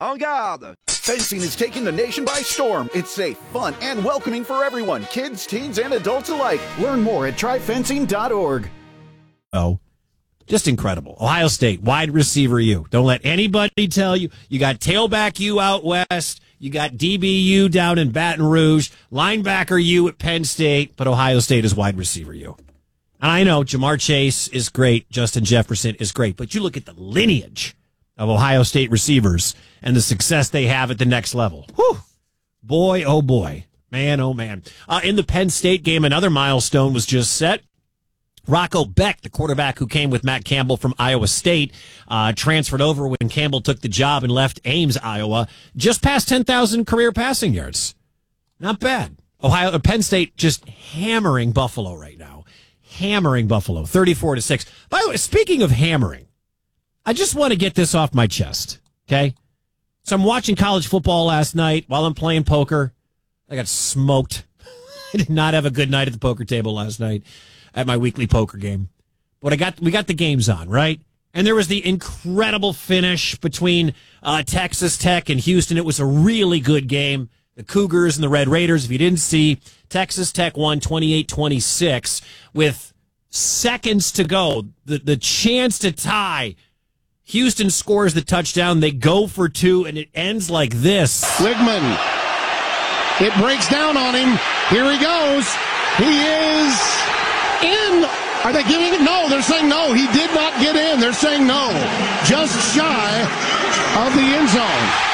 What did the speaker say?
En garde! Fencing is taking the nation by storm. It's safe, fun, and welcoming for everyone, kids, teens, and adults alike. Learn more at tryfencing.org. Oh, just incredible. Ohio State, wide receiver U. Don't let anybody tell you. You got tailback U out west. You got DBU down in Baton Rouge. Linebacker U at Penn State. But Ohio State is wide receiver U. And I know Jamar Chase is great. Justin Jefferson is great. But you look at the lineage of Ohio State receivers and the success they have at the next level. Whew. Boy, oh boy. Man, oh man. In the Penn State game, another milestone was just set. Rocco Beck, the quarterback who came with Matt Campbell from Iowa State, transferred over when Campbell took the job and left Ames, Iowa, just past 10,000 career passing yards. Not bad. Penn State just hammering Buffalo right now. Hammering Buffalo, 34-6. By the way, speaking of hammering, I just want to get this off my chest, okay? So I'm watching college football last night while I'm playing poker. I got smoked. I did not have a good night at the poker table last night at my weekly poker game. But we got the games on, right? And there was the incredible finish between Texas Tech and Houston. It was a really good game. The Cougars and the Red Raiders, if you didn't see, Texas Tech won 28-26 with seconds to go. The chance to tie. Houston scores the touchdown. They go for two, and it ends like this. Wigman. It breaks down on him. Here he goes. He is in. Are they giving it? No, they're saying no. He did not get in. They're saying no. Just shy of the end zone.